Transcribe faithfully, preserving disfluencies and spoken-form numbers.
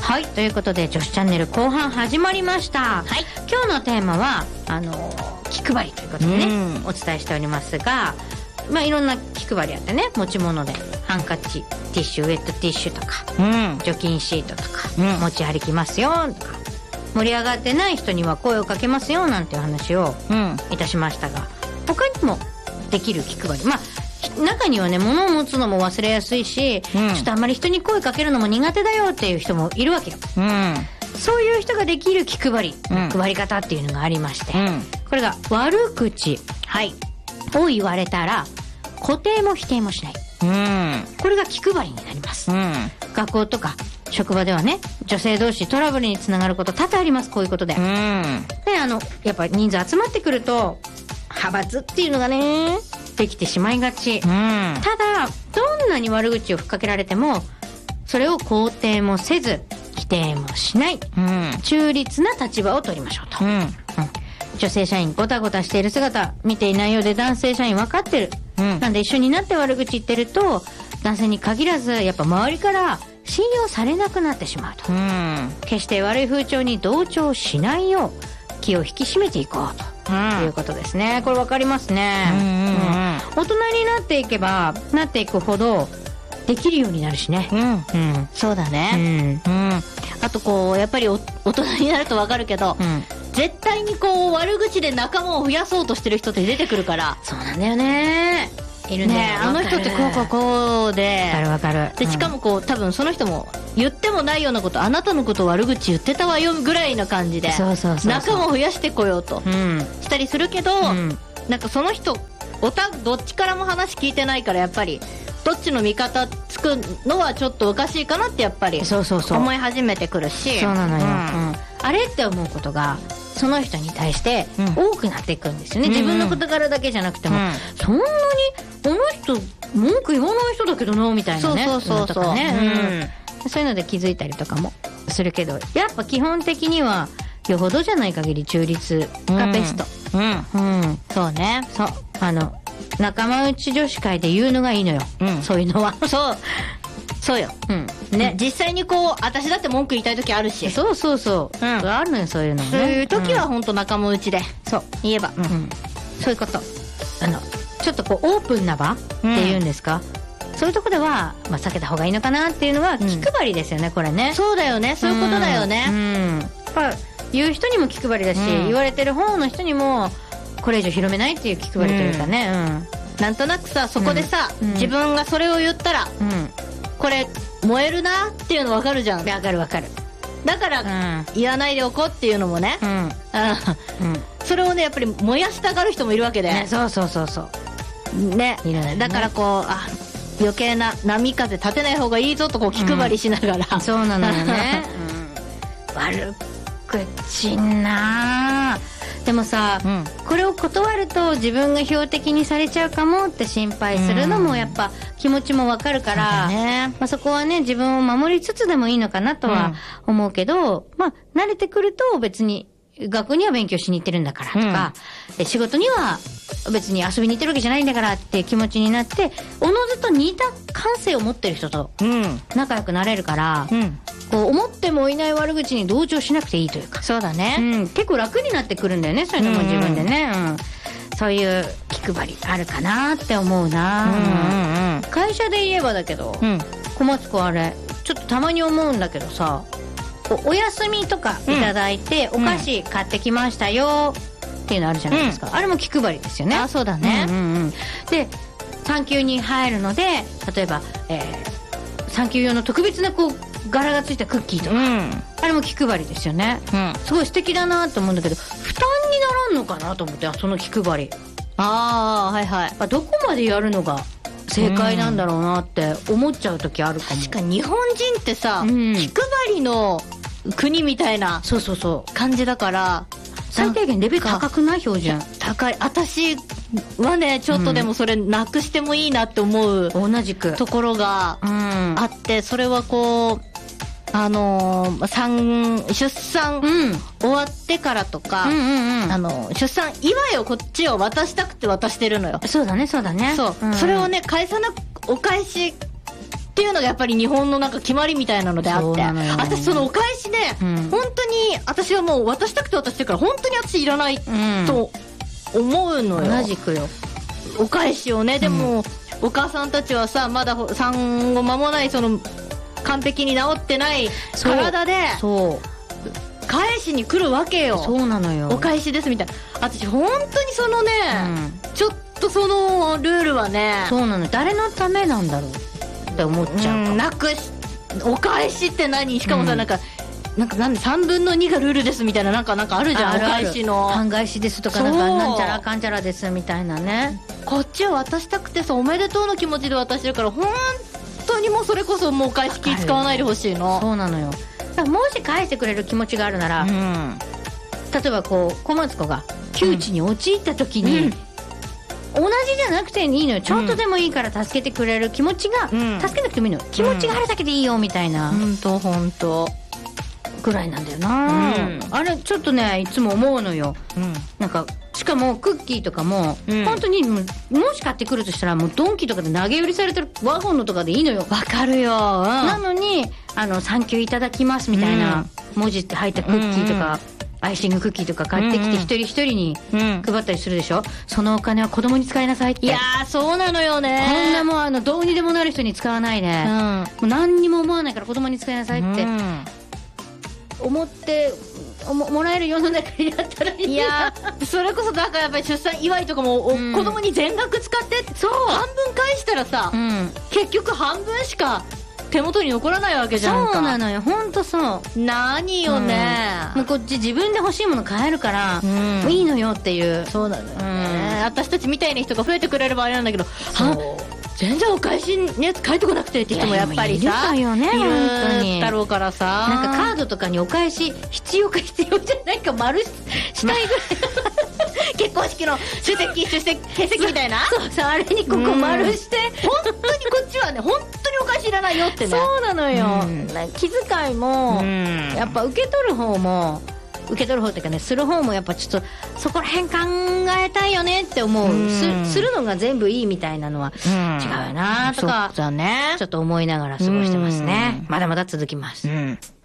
はい、ということで女子チャンネル後半始まりました。はい、今日のテーマはあの気配りということでね、お伝えしておりますが、まあいろんな気配りあってね、持ち物でハンカチ、ティッシュ、ウェットティッシュとか、うん、除菌シートとか、うん、持ち歩きますよとか、盛り上がってない人には声をかけますよなんていう話をいたしましたが、他にもできる気配り、まあ中にはね、物を持つのも忘れやすいし、うん、ちょっとあんまり人に声かけるのも苦手だよっていう人もいるわけよ、うん、そういう人ができる気配り、うん、配り方っていうのがありまして、うん、これが悪口、はい、を言われたら肯定も否定もしない、うん、これが気配りになります、うん、学校とか職場ではね、女性同士トラブルにつながること多々あります。こういうことで、うん、であのやっぱ人数集まってくると派閥っていうのがねできてしまいがち、うん、ただどんなに悪口を吹っかけられてもそれを肯定もせず否定もしない、うん、中立な立場を取りましょうと、うんうん、女性社員ゴタゴタしている姿見ていないようで男性社員分かってる、うん、なんで一緒になって悪口言ってると男性に限らずやっぱ周りから信用されなくなってしまうと、うん、決して悪い風潮に同調しないよう気を引き締めていこうと、うん、いうことですね。これ分かりますね、うんうんうん、大人になっていけばなっていくほどできるようになるしね、うんうん、 そうだね、うんうん、あとこうやっぱり大人になると分かるけど、うん、絶対にこう悪口で仲間を増やそうとしてる人って出てくるから。 そうなんだよね、いるね。 ね、あの人ってこうこうこうで、 わかるわかる。 でしかもこう多分その人も言ってもないようなこと、あなたのこと悪口言ってたわよぐらいな感じで、そうそうそうそう、仲間を増やしてこようと、うん、したりするけど、うん、なんかその人おたどっちからも話聞いてないからやっぱりどっちの味方つくのはちょっとおかしいかなってやっぱりそうそうそう思い始めてくるし、 そうなのよ、うんうん、あれって思うことがその人に対して多くなっていくんですよね、うん、自分の事柄だけじゃなくても、うん、そんなにこの人文句言わない人だけどなみたいなね、 そうそうそうそう、 ね、うん、そういうので気づいたりとかもするけど、やっぱ基本的にはよほどじゃない限り中立がベスト、うんうんうん、そうね、そう、あの仲間内女子会で言うのがいいのよ、うん、そういうのはそうそうよ、うんね、うん、実際にこう私だって文句言いたい時あるし、 そうそうそう、うん、あるのよそういうのね。 そういう時は本当仲間内で、うん、そう言えば、うんうん、 そういうこと、あのちょっとこうオープンな場っていうんですか、うん、そういうとこでは、まあ、避けた方がいいのかなっていうのは気配りですよね、うん、これね。 そうだよね、そういうことだよね、 うんうん、やっぱ言う人にも気配りだし、うん、言われてる方の人にもこれ以上広めないっていう気配りというかね、うんうん、 なんとなくさそこでさ、うん、自分がそれを言ったら、うん、これ燃えるなっていうの分かるじゃん。 分かる分かる。 だから、うん、言わないでおこうっていうのもね、うんうん、それをねやっぱり燃やしたがる人もいるわけで、ね、 そうそうそうそうね、いるね。だからこう、あ、余計な波風立てない方がいいぞとこう気配りしながら、 うん、そうなのよね、うん、悪口なでもさ、うん、これを断ると自分が標的にされちゃうかもって心配するのもやっぱ気持ちもわかるから、うん、ね、まあ、そこはね自分を守りつつでもいいのかなとは思うけど、うん、まあ慣れてくると別に学校には勉強しに行ってるんだからとか、うん、仕事には別に遊びに行ってるわけじゃないんだからっていう気持ちになって、おのずと似た感性を持ってる人と仲良くなれるから、うん、こう思ってもいない悪口に同調しなくていいというか、 そうだね、 うん、結構楽になってくるんだよね、そういうのも自分でね、うんうん、そういう気配りあるかなって思うな、うんうんうん、会社で言えばだけど、うん、小松子あれちょっとたまに思うんだけどさ、お休みとかいただいて、うん、お菓子買ってきましたよっていうのあるじゃないですか、うん、あれも気配りですよね。 あ、そうだね、うんうんうん、 で産休に入るので例えば、えー、産休用の特別なこう柄がついたクッキーとか、うん、あれも気配りですよね、うん、すごい素敵だなと思うんだけど負担にならんのかなと思って、その気配り、 ああはいはい、 あ、どこまでやるのが正解なんだろうなって思っちゃう時あるかも。 確かに日本人ってさ、うん、気配りの国みたいなそうそうそう感じだから、 最低限レベル高くない？標準高い。私はねちょっとでもそれなくしてもいいなって思う、 うん、同じくところがあって、それはこうあのー、産出産終わってからとか、うんうんうん、あの出産祝いをこっちを渡したくて渡してるのよ。 そうだねそうだね。 そう、うんうん、それをね返さなお返しっていうのがやっぱり日本のなんか決まりみたいなのであって、私そのお返しね、うん、本当に私はもう渡したくて渡してるから本当に私いらないと思うのよ、 同じくよ。 お返しをね。でも、うん、お母さんたちはさ、まだ産後間もないその完璧に治ってない体でそう返しに来るわけよ。 そうなのよ。 お返しですみたいな。私本当にそのね、うん、ちょっとそのルールはね、 そうなの。誰のためなんだろうって思っちゃうか、うん、 なくしお返しって何、しかもさ、うん、なんかなんかなんでさんぶんのにがルールですみたいな、なんかなんかあるじゃん。あるある、お返しの半返しですとか、なんかなんちゃらかんちゃらですみたいなね。 こっちは渡したくてさ、おめでとうの気持ちで渡してるから、本当にもうそれこそもうお返し気使わないでほしいの。 そうなのよ。だからもし返してくれる気持ちがあるなら、うん、例えばこう小松子が窮地に陥った時に、うんうん、同じじゃなくていいのよ、ちょっとでもいいから助けてくれる気持ちが、うん、助けなくてもいいのよ、気持ちがあるだけでいいよみたいな、 ほんとほんとぐらいなんだよな、うん、あれちょっとねいつも思うのよ、うん、なんかしかもクッキーとかも、うん、本当にもし買ってくるとしたらもうドンキとかで投げ売りされてるワゴンのとかでいいのよ。 わかるよ、うん、 なのにあのサンキューいただきますみたいな文字って入ったクッキーとか、うんうん、アイシングクッキーとか買ってきて一人一人に配ったりするでしょ、うん、そのお金は子供に使いなさいって。 いやーそうなのよね。 こんなもうあのどうにでもなる人に使わないで、うん、もう何にも思わないから子供に使いなさいって、うん思っても, もらえる世の中になったらいいな。 いやそれこそだからやっぱり出産祝いとかも、うん、子供に全額使って、そう半分返したらさ、うん、結局半分しか手元に残らないわけじゃんか。 そうなのよ、ほんとそう。 何よね、 うん、もうこっち自分で欲しいもの買えるから、うん、もういいのよっていう。 そうなのよね、うん、私たちみたいな人が増えてくれればあれなんだけど、全然お返しのやつ返ってこなくてって人もやっぱりさ、 いるよね、本当に。 だろうからさ、 なんかカードとかにお返し必要か必要じゃないか丸したいぐらい結婚式の出席出席欠席みたいなそうそう、あれにここ丸して本当にこっちはね本当にお返しいらないよってね。 そうなのよ、うん、気遣いも、うん、やっぱ受け取る方も受け取る方っていうかね、する方もやっぱちょっとそこら辺考えたいよねって思う、うん、す, するのが全部いいみたいなのは違うよなとか、 そうだね、 ちょっと思いながら過ごしてますね、うん、まだまだ続きます、 うん。